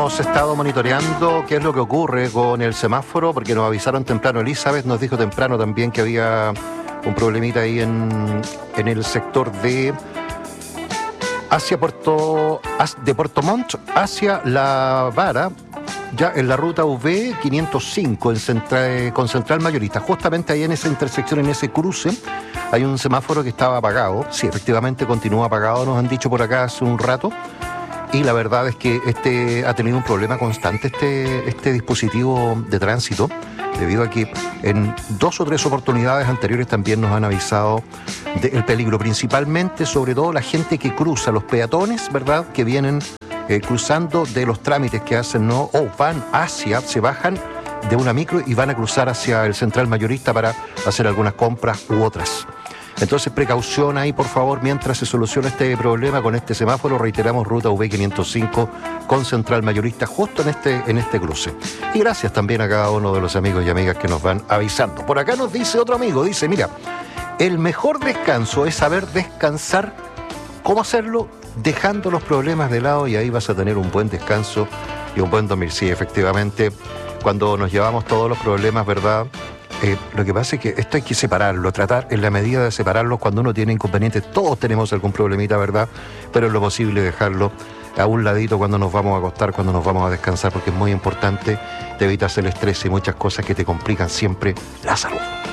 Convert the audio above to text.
hemos estado monitoreando qué es lo que ocurre con el semáforo, porque nos avisaron temprano. Elizabeth nos dijo temprano también que había un problemita ahí en el sector de Puerto Montt hacia La Vara, ya en la ruta V 505 con Central Mayorista. Justamente ahí en esa intersección, en ese cruce, hay un semáforo que estaba apagado. Sí, efectivamente continúa apagado, nos han dicho por acá hace un rato. Y la verdad es que ha tenido un problema constante este dispositivo de tránsito, debido a que en 2 o 3 oportunidades anteriores también nos han avisado del peligro, principalmente, sobre todo la gente que cruza, los peatones, ¿verdad?, que vienen cruzando de los trámites que hacen, ¿no? O se bajan de una micro y van a cruzar hacia el Central Mayorista para hacer algunas compras u otras. Entonces, precaución ahí, por favor, mientras se soluciona este problema con este semáforo. Reiteramos, ruta V505 con Central Mayorista justo en este cruce. Y gracias también a cada uno de los amigos y amigas que nos van avisando. Por acá nos dice otro amigo, dice, mira, el mejor descanso es saber descansar. ¿Cómo hacerlo? Dejando los problemas de lado, y ahí vas a tener un buen descanso y un buen dormir. Sí, efectivamente, cuando nos llevamos todos los problemas, ¿verdad?, lo que pasa es que esto hay que separarlo, tratar en la medida de separarlo cuando uno tiene inconvenientes. Todos tenemos algún problemita, ¿verdad? Pero es lo posible dejarlo a un ladito cuando nos vamos a acostar, cuando nos vamos a descansar, porque es muy importante, te evitas el estrés y muchas cosas que te complican siempre la salud.